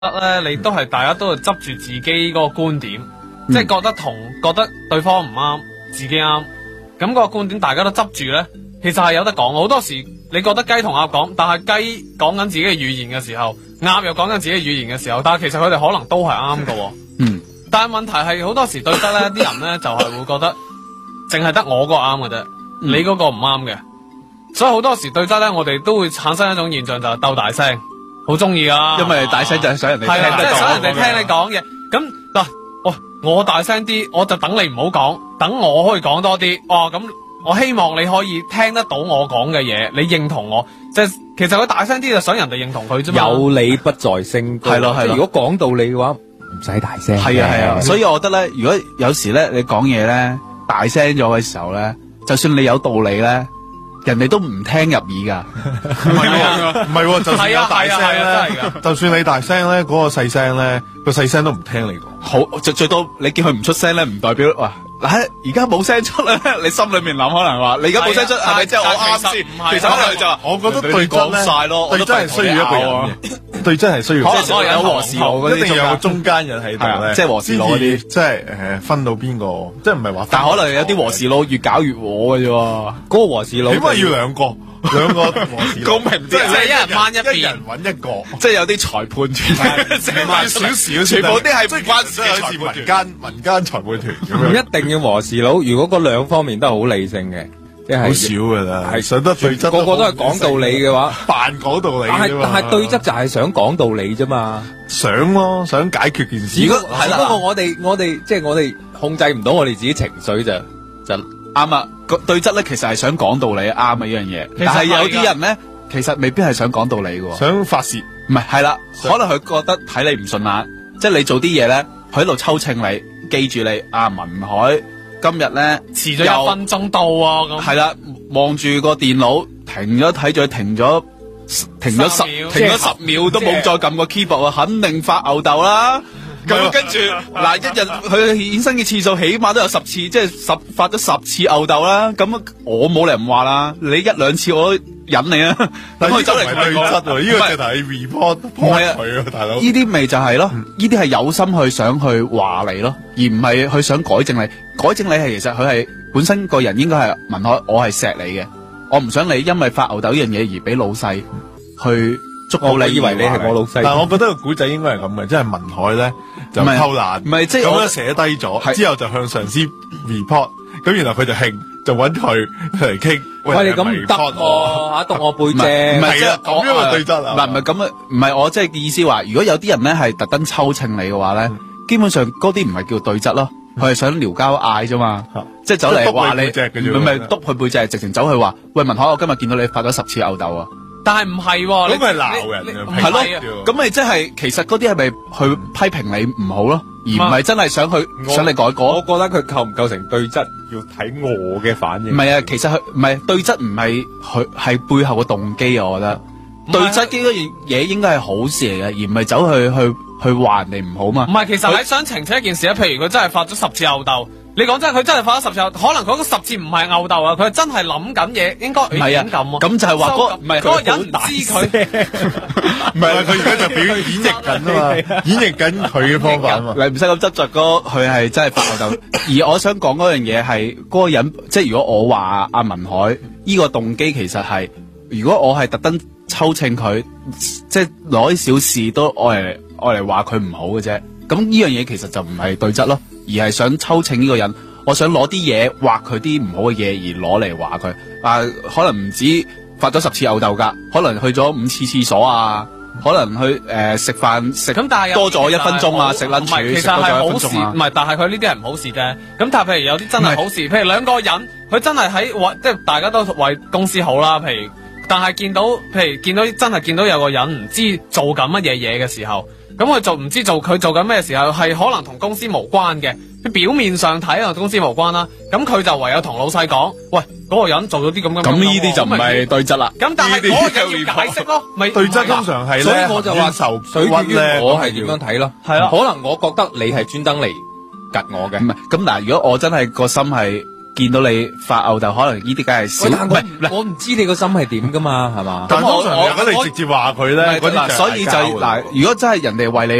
得咧，你都係大家都係執住自己嗰個觀點，即係覺得對方唔啱，自己啱，咁個觀點大家都執住咧，其實係有得講。好多時你覺得雞同鴨講，但係雞講緊自己嘅語言嘅時候，鴨又講緊自己嘅語言嘅時候，但係其實佢哋可能都係啱㗎。但係問題係好多時對得咧，啲人咧就係會覺得淨係得我嗰個啱嘅啫，你嗰個唔啱嘅。所以好多時對得咧，我哋都會產生一種現象，就係鬥大聲。好中意啊， 因為大聲就係想人哋聽得講， 即係想人哋聽你講嘢。咁嗱，我大聲啲，我就等你唔好講，等我可以講多啲。咁我希望你可以聽得到我講嘅嘢，你認同我。即係其實佢大聲啲就想人哋認同佢啫嘛。 有理不在聲高， 係咯。 如果講道理嘅話，唔使大聲。 係啊。所以我覺得咧，如果有時咧你講嘢咧大聲咗嘅時候咧，就算你有道理咧，人哋都唔聽入耳噶。 唔係，就算有大聲咧，就算你大聲咧，嗰個細聲咧，個細聲都唔聽你講。 好，最多你叫佢唔出聲咧，唔代表哇，而家冇聲出咧，你心裏面諗可能話，你而家冇聲出，係咪即係我啱先？其實可能就話， 我覺得對質晒咯， 對質係需要一個人，對質係需要， 即係有和事佬嗰啲， 一定要有個中間人喺度咧， 即係和事佬嗰啲， 即係分到邊個，即係唔係話， 但可能有啲和事佬越搞越和嘅啫， 嗰個和事佬起碼要兩個和事佬， 公平啲， 即係一人掹一邊， 一人揾一個， 即係有啲裁判團， 成萬少少， 全部啲係唔關事嘅裁判團，民間裁判團咁樣， 唔一定要和事佬。如果嗰兩方面都係好理性嘅，即係好少噶啦，係想得對質， 個個都係講道理嘅話， 扮講道理。 但係對質就係想講道理啫嘛， 想解決件事。 如果係啦，不過我哋即係我哋控制唔到我哋自己情緒就啱啊！對質咧，其實係想講道理啱啊呢樣嘢，但係有啲人咧，其實未必係想講道理嘅， 想發泄。 唔係啦，可能佢覺得睇你唔順眼，即係你做啲嘢咧，佢喺度抽秤你，記住你文海今日咧遲咗1分鐘到啊！咁係啦，望住個電腦停咗睇住，停咗10秒都冇再撳個 keyboard 啊，肯定發吽哣啦。咁跟住嗱，一日佢衍生嘅次數起碼都有10次，即係發咗10次吽哣啦。咁我冇理由唔話啦，你1、2次我都忍你啊。 但係呢個唔係對質喎，呢個就係 report 佢啊，大佬。 呢啲咪就係咯，呢啲係有心去想去話你咯，而唔係去想改正你。改正你係其實佢係本身個人應該係文海，我係錫你嘅，我唔想你因為發吽哣呢樣嘢而俾老細去捉到你，以為你係我老細。 但係我覺得個古仔應該係咁嘅，即係文海咧就偷懶， 唔係即係咁樣寫低咗，之後就向上司 report，咁然後佢就興就揾佢嚟傾。 喂，你咁唔得喎，督我背脊。 唔係啊，咁樣咪對質啊？ 唔係咁啊，唔係我即係意思話，如果有啲人咧係特登抽秤你嘅話咧，基本上嗰啲唔係叫對質咯，佢係想撩交嗌啫嘛，即係走嚟話你，唔係督佢背脊，直情走去話，喂文海，我今日見到你發咗10次吽哣啊！ 但係唔係喎， 咁咪鬧人係咯， 咁咪即係其實嗰啲係咪去批評你唔好咯，而唔係真係想你改過？ 我覺得佢構唔構成對質，要睇我嘅反應。 唔係啊，其實佢唔係對質，唔係佢係背後嘅動機啊，我覺得對質呢樣嘢應該係好事嚟嘅，而唔係走去話人哋唔好嘛。 唔係，其實你想澄清一件事咧，譬如佢真係發咗10次吽哣。你講真，佢真係發咗10次，可能嗰個10次唔係吽哣啊，佢係真係諗緊嘢，應該點咁啊？ 咁就係話嗰個人唔知佢， 唔係佢而家就表演繹緊啊嘛，演繹緊佢嘅方法啊嘛。 你唔使咁執着佢係真係發吽哣。而我想講嗰樣嘢係嗰個人，即係如果我話阿文海呢個動機其實係，如果我係特登抽秤佢，即係攞啲小事都愛嚟話佢唔好嘅啫。咁呢樣嘢其實就唔係對質咯，而係想抽秤呢個人，我想攞啲嘢話佢啲唔好嘅嘢而攞嚟話佢。可能唔止發咗10次吽哣噶，可能去咗5次廁所啊，可能去食飯食多咗1分鐘啊，食 lunch 其實係好事，唔係，但係佢呢啲係唔好事啫。咁但係譬如有啲真係好事，譬如兩個人，佢真係喺即係大家都為公司好啦。譬如，但係見到真係見到有個人唔知做緊乜嘢嘢嘅時候。咁佢就唔知佢做緊咩時候，係可能同公司無關嘅，表面上睇同公司無關啦。咁佢就唯有同老細講，喂，嗰個人做咗啲咁。 咁呢啲就唔係對質啦。 咁但係嗰個人要解釋咯，咪對質通常係咧。 所以我就話受水於我係點樣睇咯。 係啊， 可能我覺得你係專登嚟及我嘅。 唔係咁嗱，如果我真係個心係見到你發吽豆，可能呢啲梗係少， 喂但唔係我唔知你個心係點噶嘛，係嘛？ 但係通常我如果你直接話佢咧，嗰啲就係所以就嗌交㗎嗱，如果真係人哋為你